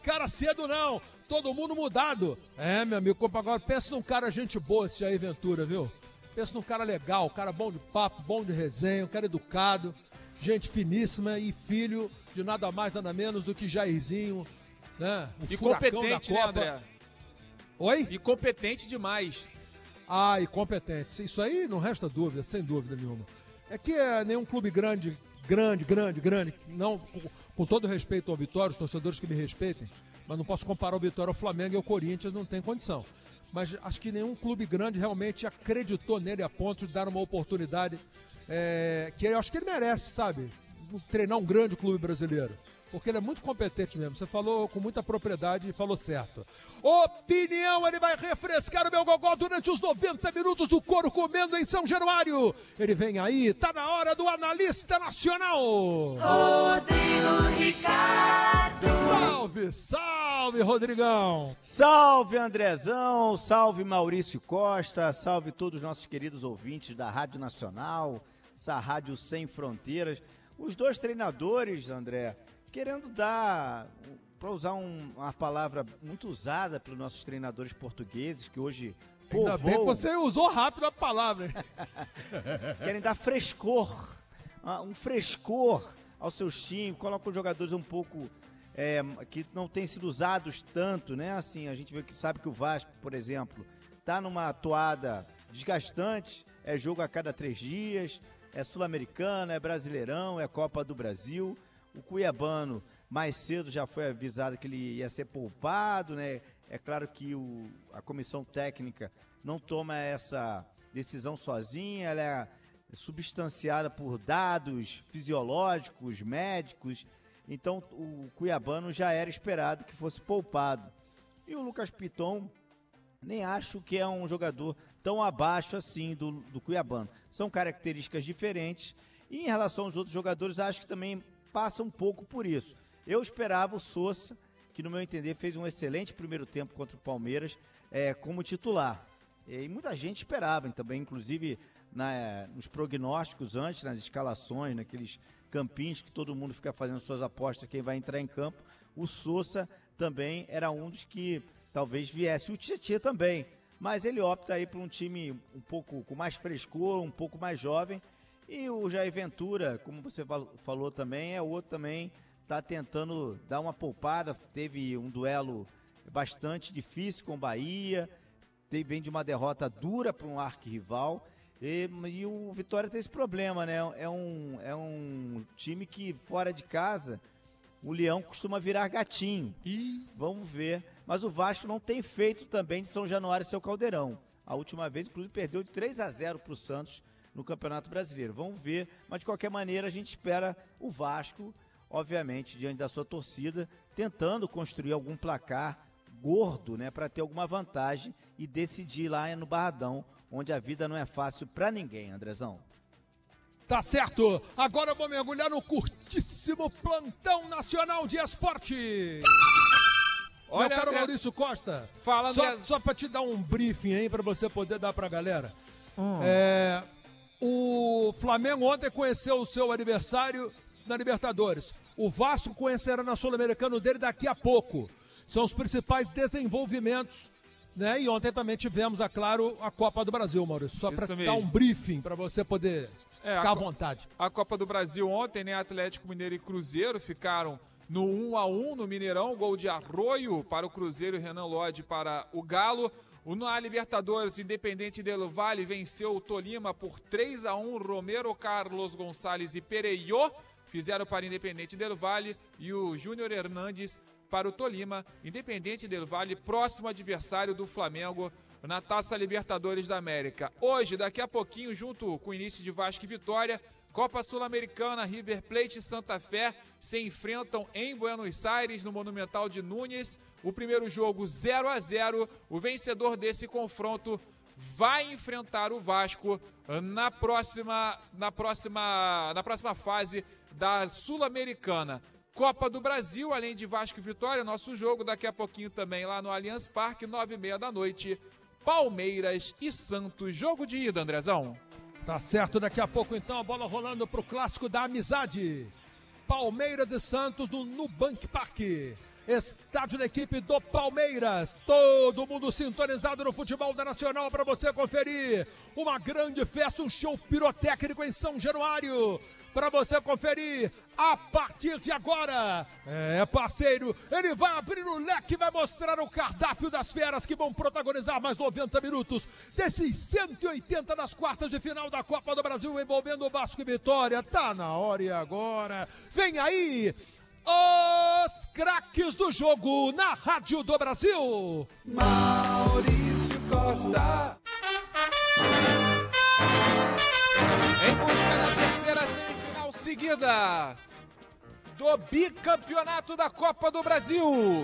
cara cedo, não. Todo mundo mudado. Meu amigo, agora pensa num cara gente boa esse Jair Ventura, viu? Pensa num cara legal, cara bom de papo, bom de resenha, um cara educado, gente finíssima e filho de nada mais, nada menos do que Jairzinho, né? E competente, né, André? Oi? E competente demais. E competente. Isso aí não resta dúvida, sem dúvida nenhuma. É que nenhum clube grande, não, com todo respeito ao Vitória, os torcedores que me respeitem, mas não posso comparar o Vitória ao Flamengo e ao Corinthians, não tem condição. Mas acho que nenhum clube grande realmente acreditou nele a ponto de dar uma oportunidade que eu acho que ele merece, sabe? Treinar um grande clube brasileiro. Porque ele é muito competente mesmo. Você falou com muita propriedade e falou certo. Opinião, ele vai refrescar o meu gogó durante os 90 minutos do Couro Comendo em São Januário. Ele vem aí, tá na hora do analista nacional. Rodrigo Ricardo. Salve, salve, Rodrigão. Salve, Andrezão. Salve, Maurício Costa. Salve todos os nossos queridos ouvintes da Rádio Nacional, essa Rádio Sem Fronteiras. Os dois treinadores, André, querendo dar, para usar uma palavra muito usada pelos nossos treinadores portugueses, que hoje povoam... Ainda bem que você usou rápido a palavra, hein? Querem dar frescor, um frescor aos seus times, colocam jogadores um pouco que não têm sido usados tanto, né? Assim, a gente sabe que o Vasco, por exemplo, está numa toada desgastante, é jogo a cada 3 dias, é Sul-Americana, é Brasileirão, é Copa do Brasil. O Cuiabano, mais cedo, já foi avisado que ele ia ser poupado, né? É claro que a comissão técnica não toma essa decisão sozinha, ela é substanciada por dados fisiológicos, médicos. Então, o Cuiabano já era esperado que fosse poupado. E o Lucas Piton, nem acho que é um jogador tão abaixo assim do Cuiabano. São características diferentes. E em relação aos outros jogadores, acho que também passa um pouco por isso. Eu esperava o Sousa, que no meu entender fez um excelente primeiro tempo contra o Palmeiras, como titular. E muita gente esperava também, inclusive nos prognósticos antes, nas escalações, naqueles campinhos que todo mundo fica fazendo suas apostas, quem vai entrar em campo. O Sousa também era um dos que talvez viesse. O Tietchan também, mas ele opta aí por um time um pouco com mais frescor, um pouco mais jovem. E o Jair Ventura, como você falou também, é outro também, está tentando dar uma poupada. Teve um duelo bastante difícil com o Bahia, vem de uma derrota dura para um arquirrival. E o Vitória tem esse problema, né? É um time que fora de casa, o Leão costuma virar gatinho. Vamos ver. Mas o Vasco não tem feito também de São Januário seu caldeirão. A última vez, inclusive, perdeu de 3-0 para o Santos no Campeonato Brasileiro. Vamos ver, mas de qualquer maneira a gente espera o Vasco, obviamente, diante da sua torcida, tentando construir algum placar gordo, né, para ter alguma vantagem e decidir lá no Barradão, onde a vida não é fácil para ninguém, Andrezão. Tá certo, agora eu vou mergulhar no curtíssimo plantão nacional de esporte. Olha, meu caro Maurício Costa, só para te dar um briefing aí, para você poder dar pra galera. O Flamengo ontem conheceu o seu aniversário na Libertadores. O Vasco conhecerá na Sul-Americana dele daqui a pouco. São os principais desenvolvimentos, né? E ontem também tivemos, é claro, a Copa do Brasil, Maurício. Só para dar um briefing para você poder ficar à vontade. A Copa do Brasil ontem, né? Atlético Mineiro e Cruzeiro ficaram no 1-1 no Mineirão. Gol de Arroio para o Cruzeiro e Renan Lodge para o Galo. Na Libertadores, Independente Del Valle venceu o Tolima por 3-1. Romero, Carlos Gonçalves e Pereio fizeram para Independente Del Valle e o Júnior Hernandes para o Tolima. Independente Del Valle, próximo adversário do Flamengo na Taça Libertadores da América. Hoje, daqui a pouquinho, junto com o início de Vasco e Vitória, Copa Sul-Americana, River Plate e Santa Fé se enfrentam em Buenos Aires, no Monumental de Núñez. O primeiro jogo 0-0. O vencedor desse confronto vai enfrentar o Vasco na próxima fase da Sul-Americana. Copa do Brasil, além de Vasco e Vitória, nosso jogo daqui a pouquinho também lá no Allianz Parque, 9h30, Palmeiras e Santos. Jogo de ida, Andrezão. Tá certo, daqui a pouco então a bola rolando pro clássico da amizade. Palmeiras e Santos no Nubank Park. estádio da equipe do Palmeiras. Todo mundo sintonizado no futebol da Nacional para você conferir. Uma grande festa, um show pirotécnico em São Januário para você conferir a partir de agora. É, parceiro, ele vai abrir o leque, vai mostrar o cardápio das feras que vão protagonizar mais 90 minutos desses 180 das quartas de final da Copa do Brasil envolvendo o Vasco e Vitória. Tá na hora e agora. Vem aí os craques do jogo na Rádio do Brasil. Maurício Costa. Em busca da terceira semifinal seguida do bicampeonato da Copa do Brasil,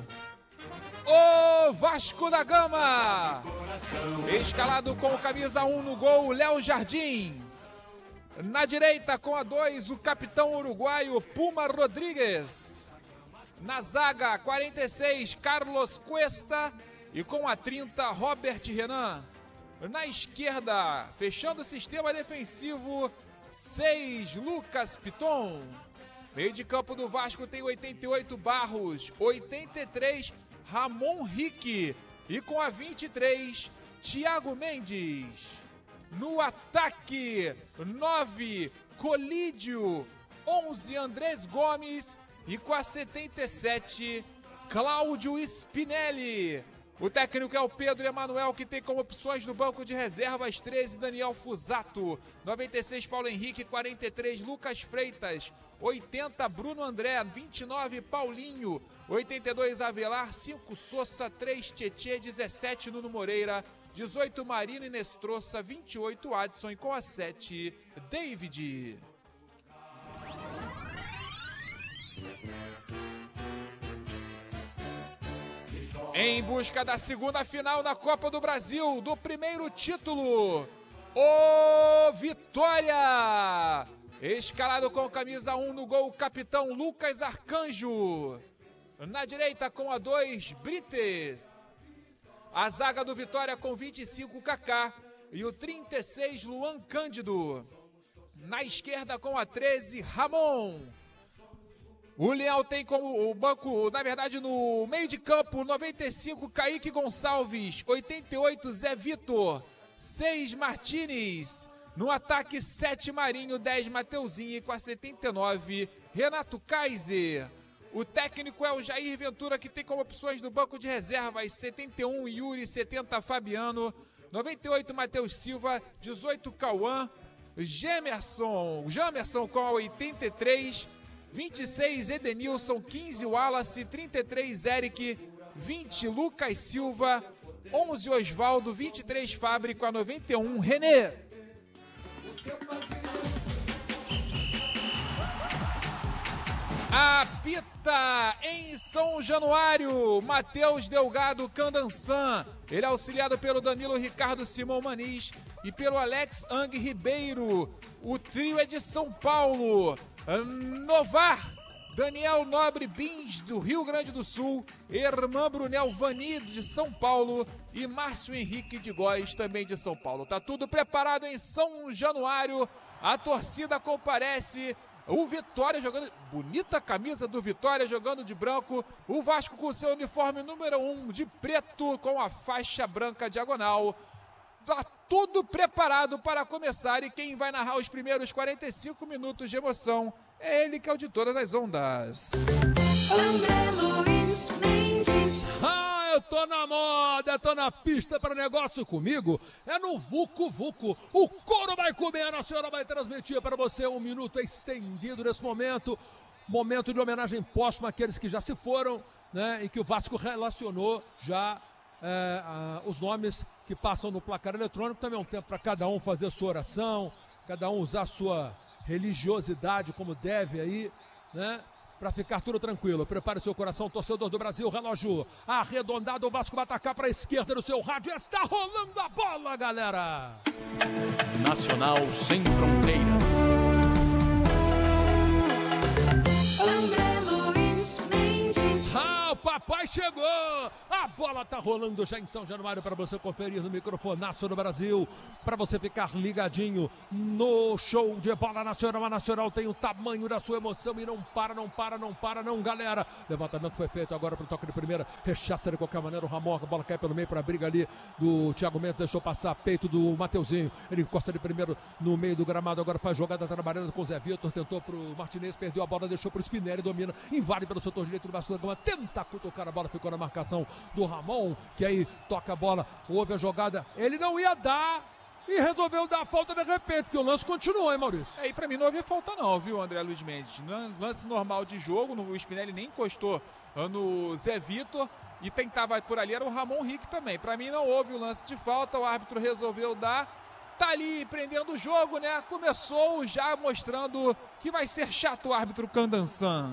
o Vasco da Gama, escalado com o camisa 1 no gol, Léo Jardim. Na direita com a 2, o capitão uruguaio Puma Rodrigues. Na zaga, 46, Carlos Cuesta. E com a 30, Robert Renan. Na esquerda, fechando o sistema defensivo, 6, Lucas Piton. Meio de campo do Vasco tem 88, Barros. 83, Ramon Rique. E com a 23, Thiago Mendes. No ataque, 9, Colídio. 11, Andrés Gomes. E com a 77, Cláudio Spinelli. O técnico é o Pedro Emanuel, que tem como opções no banco de reservas 13, Daniel Fusato. 96, Paulo Henrique. 43, Lucas Freitas. 80, Bruno André. 29, Paulinho. 82, Avelar. 5, Sousa. 3, Tietê. 17, Nuno Moreira. 18, Marino e Nestroça. 28, Adson. E com a 7, David. Em busca da segunda final da Copa do Brasil, do primeiro título, o Vitória. Escalado com camisa 1 no gol, o capitão Lucas Arcanjo. Na direita com a 2, Brites. A zaga do Vitória com 25, Kaká. E o 36, Luan Cândido. Na esquerda com a 13, Ramon. O Leão tem como o banco, na verdade, no meio de campo, 95, Kaique Gonçalves. 88, Zé Vitor. 6, Martínez. No ataque, 7, Marinho. 10, Mateuzinho. E com a 79, Renato Kaiser. O técnico é o Jair Ventura, que tem como opções do banco de reservas 71, Yuri. 70, Fabiano. 98, Matheus Silva. 18, Cauã. Jamerson com a 83. 26, Edenilson. 15, Wallace. 33, Eric. 20, Lucas Silva. 11, Osvaldo. 23, Fábio. Com a 91, René. Apita em São Januário, Matheus Delgado Candançan. Ele é auxiliado pelo Danilo Ricardo Simão Maniz e pelo Alex Ang Ribeiro. O trio é de São Paulo. Novar, Daniel Nobre Bins, do Rio Grande do Sul. Herman Brunel Vani, de São Paulo. E Márcio Henrique de Góes, também de São Paulo. Tá tudo preparado em São Januário. A torcida comparece. O Vitória jogando, bonita camisa do Vitória, jogando de branco. O Vasco com seu uniforme número 1 de preto, com a faixa branca diagonal. Tá tudo preparado para começar, e quem vai narrar os primeiros 45 minutos de emoção é ele, que é o de todas as ondas. André Luiz Mendes. Eu tô na moda, tô na pista para negócio comigo. É no Vucu Vucu. O couro vai comer, a Nacional vai transmitir para você um minuto estendido nesse momento. Momento de homenagem póstuma àqueles que já se foram, né? E que o Vasco relacionou já os nomes que passam no placar eletrônico. Também é um tempo para cada um fazer a sua oração, cada um usar a sua religiosidade como deve aí, né? Para ficar tudo tranquilo. Prepare seu coração, torcedor do Brasil. Relógio arredondado. O Vasco vai atacar para a esquerda no seu rádio. Está rolando a bola, galera. Nacional sem fronteiras. André Luiz Mendes. o papai chegou! A bola tá rolando já em São Januário para você conferir no microfonaço do Brasil, para você ficar ligadinho no show de bola nacional. A Nacional tem o tamanho da sua emoção e não para, galera. Levantamento foi feito agora pro toque de primeira, rechaça de qualquer maneira o Ramon, a bola cai pelo meio para a briga ali do Thiago Mendes, deixou passar peito do Mateuzinho, ele encosta de primeiro no meio do gramado, agora faz jogada trabalhando com o Zé Vitor, tentou pro Martinez, perdeu a bola, deixou pro Spinelli, domina, invade pelo setor direito do Vasco da Gama, tenta cutucar a bola, ficou na marcação do Ramon, que aí toca a bola, houve a jogada, ele não ia dar e resolveu dar a falta de repente, porque o lance continuou, hein, Maurício? E pra mim não havia falta não, viu, André Luiz Mendes? Lance normal de jogo, o Spinelli nem encostou no Zé Vitor e tentava por ali, era o Ramon Rick também. Pra mim não houve o lance de falta, o árbitro resolveu dar, tá ali prendendo o jogo, né? Começou já mostrando que vai ser chato o árbitro Candançan.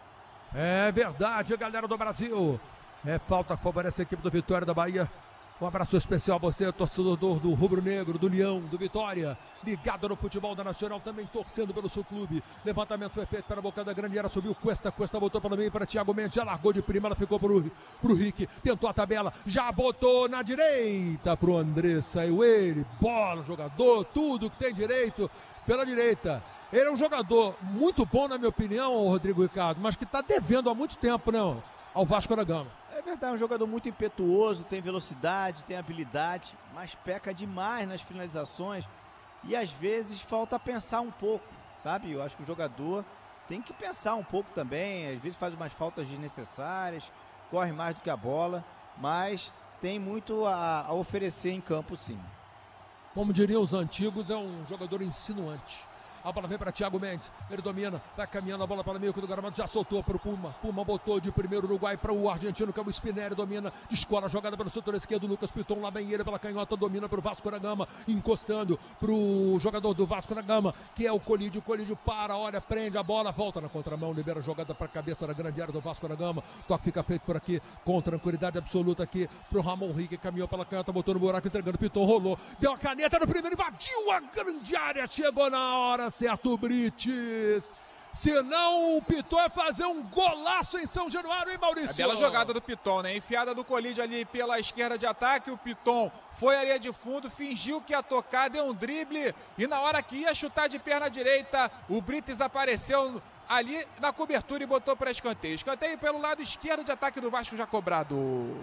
É verdade, galera do Brasil. É falta, favorece a equipe do Vitória da Bahia. Um abraço especial a você, torcedor do Rubro Negro, do Leão, do Vitória, ligado no futebol da Nacional, também torcendo pelo seu clube. Levantamento foi feito pela boca da grande área, subiu Cuesta botou pelo meio para Thiago Mendes, já largou de prima, ela ficou pro Rick, tentou a tabela, já botou na direita pro André, saiu ele, bola, jogador, tudo que tem direito pela direita. Ele é um jogador muito bom, na minha opinião, o Rodrigo Ricardo, mas que está devendo há muito tempo, né, ao Vasco da Gama. É verdade, é um jogador muito impetuoso, tem velocidade, tem habilidade, mas peca demais nas finalizações e às vezes falta pensar um pouco, sabe? Eu acho que o jogador tem que pensar um pouco também, às vezes faz umas faltas desnecessárias, corre mais do que a bola, mas tem muito a oferecer em campo, sim. Como diriam os antigos, é um jogador insinuante. A bola vem para Thiago Mendes, ele domina, vai caminhando a bola para o meio do gramado, já soltou para o Puma botou de primeiro Uruguai para o argentino, que é o Spinelli, domina, descola a jogada pelo setor esquerdo, Lucas Piton lá vem ele pela canhota, domina para o Vasco da Gama, encostando para o jogador do Vasco da Gama, que é o Colídio para, olha, prende a bola, volta na contramão, libera a jogada para a cabeça da grande área do Vasco da Gama, toque fica feito por aqui, com tranquilidade absoluta aqui para o Ramon Rick, caminhou pela canhota, botou no buraco, entregando, Piton rolou, deu a caneta no primeiro, invadiu a grande área, chegou na hora certo, Brites. Senão o Piton vai fazer um golaço em São Januário, hein, Maurício? A bela jogada do Piton, né? Enfiada do Colídio ali pela esquerda de ataque. O Piton foi à linha de fundo, fingiu que ia tocar, deu um drible. E na hora que ia chutar de perna direita, o Brites apareceu ali na cobertura e botou para escanteio. Escanteio pelo lado esquerdo de ataque do Vasco já cobrado.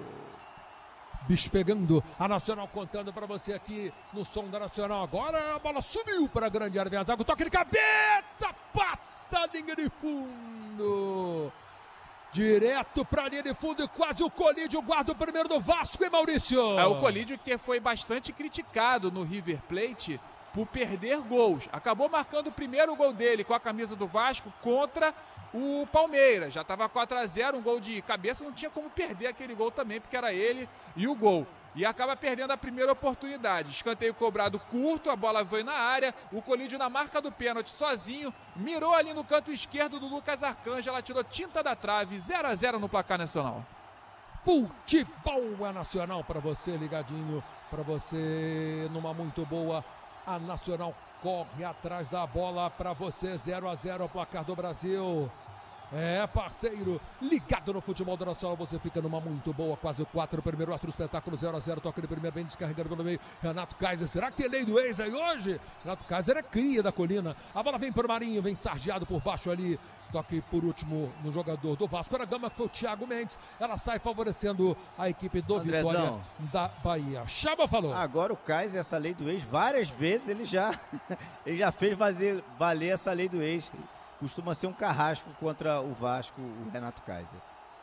Bicho pegando, a Nacional contando para você aqui no som da Nacional. Agora a bola subiu para a grande área, vem a zaga, o toque de cabeça, passa a linha de fundo. Direto para a linha de fundo e quase o Colídio guarda o primeiro do Vasco, hein, Maurício? É o Colídio que foi bastante criticado no River Plate por perder gols. Acabou marcando o primeiro gol dele com a camisa do Vasco contra o Palmeiras. Já estava 4-0, um gol de cabeça, não tinha como perder aquele gol também, porque era ele e o gol. E acaba perdendo a primeira oportunidade. Escanteio cobrado curto, a bola foi na área, o Colídio na marca do pênalti sozinho, mirou ali no canto esquerdo do Lucas Arcanjo, ela tirou tinta da trave, 0-0 no placar nacional. Futebol é Nacional para você, ligadinho, para você numa muito boa. A Nacional corre atrás da bola para você, 0-0 o placar do Brasil. É, parceiro, ligado no futebol do Nacional, você fica numa muito boa, quase 4, primeiro outro espetáculo, 0-0, toque de primeiro, vem descarregando pelo meio, Renato Kaiser, será que tem lei do ex aí hoje? Renato Kaiser é cria da Colina, a bola vem para o Marinho, vem sargeado por baixo ali, toque por último no jogador do Vasco da Gama, que foi o Thiago Mendes, ela sai favorecendo a equipe do Andrezão, Vitória da Bahia. Chama, falou. Agora o Kaiser, essa lei do ex, várias vezes ele já fez valer essa lei do ex. Costuma ser um carrasco contra o Vasco, o Renato Kaiser.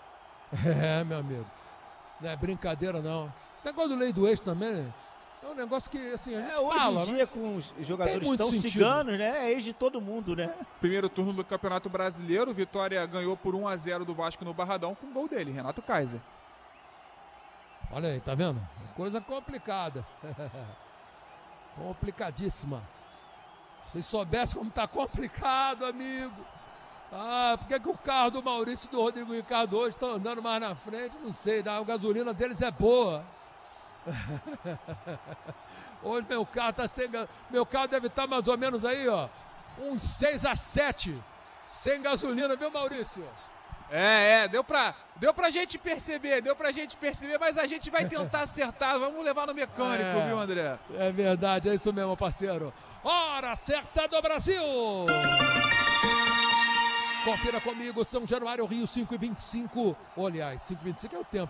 É, meu amigo. Não é brincadeira, não. Esse negócio do lei do ex também é um negócio que, assim, a gente fala. Hoje em dia, com os jogadores tão sentido. ciganos, né? É ex de todo mundo, né? Primeiro turno do Campeonato Brasileiro, Vitória ganhou por 1-0 do Vasco no Barradão com o gol dele, Renato Kaiser. Olha aí, tá vendo? Coisa complicada. Complicadíssima. Se vocês soubessem como tá complicado, amigo. Ah, por que o carro do Maurício e do Rodrigo Ricardo hoje estão andando mais na frente? Não sei, a gasolina deles é boa. Hoje meu carro tá sem meu carro deve estar mais ou menos aí, ó, uns 6-7 sem gasolina, viu, Maurício? Deu pra gente perceber, mas a gente vai tentar acertar. Vamos levar no mecânico, viu, André? É verdade, é isso mesmo, parceiro. Hora certa do Brasil! Confira comigo, São Januário, Rio, 5h25. Aliás, 5h25 é o tempo.